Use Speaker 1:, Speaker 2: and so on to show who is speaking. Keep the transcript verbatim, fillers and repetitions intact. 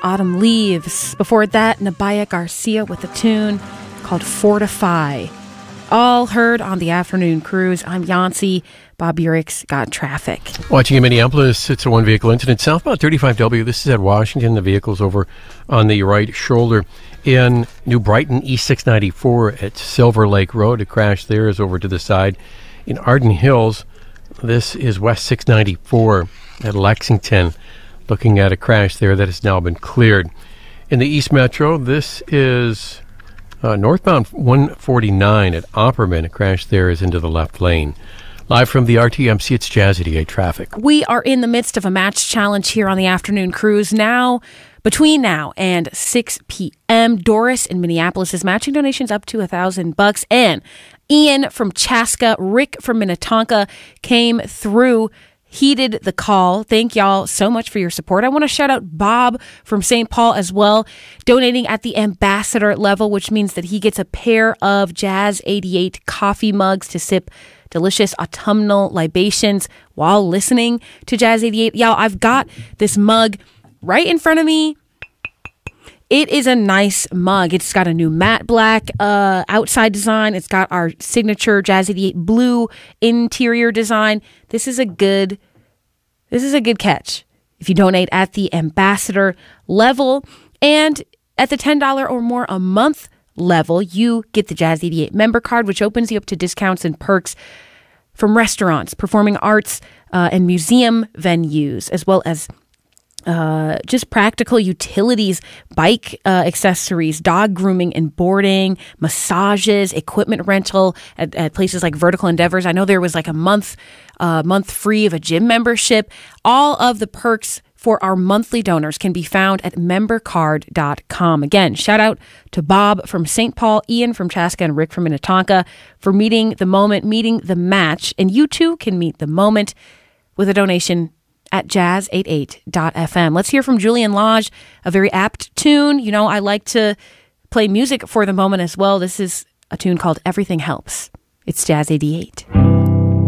Speaker 1: Autumn Leaves. Before that, Nabaya Garcia with a tune called Fortify. All heard on the afternoon cruise. I'm Yancy. Bob Urick's got traffic.
Speaker 2: Watching in Minneapolis, it's a one-vehicle incident. Southbound thirty-five W, this is at Washington. The vehicle's over on the right shoulder. In New Brighton, East six ninety-four at Silver Lake Road. A crash there is over to the side. In Arden Hills, this is West six ninety-four at Lexington. Looking at a crash there that has now been cleared. In the East Metro, this is uh, northbound one forty-nine at Opperman. A crash there is into the left lane. Live from the R T M C, it's Jazz eighty-eight traffic.
Speaker 1: We are in the midst of a match challenge here on the afternoon cruise. Now, between now and six p.m., Doris in Minneapolis is matching donations up to a thousand bucks. And Ian from Chaska, Rick from Minnetonka came through, heeded the call. Thank y'all so much for your support. I want to shout out Bob from Saint Paul as well, donating at the ambassador level, which means that he gets a pair of Jazz eighty-eight coffee mugs to sip delicious autumnal libations while listening to Jazz eighty-eight. Y'all, I've got this mug right in front of me. It is a nice mug. It's got a new matte black uh, outside design. It's got our signature Jazz eighty-eight blue interior design. This is a good, this is a good catch if you donate at the ambassador level. And at the ten dollars or more a month level, you get the Jazz eighty-eight member card, which opens you up to discounts and perks from restaurants, performing arts, uh, and museum venues, as well as uh, just practical utilities, bike uh, accessories, dog grooming and boarding, massages, equipment rental at, at places like Vertical Endeavors. I know there was like a month, uh, month free of a gym membership. All of the perks for our monthly donors can be found at member card dot com. Again, shout out to Bob from Saint Paul, Ian from Chaska, and Rick from Minnetonka for meeting the moment, meeting the match. And you too can meet the moment with a donation at jazz eighty-eight dot f m. Let's hear from Julian Lage, a very apt tune. You know, I like to play music for the moment as well. This is a tune called Everything Helps. It's Jazz eighty-eight.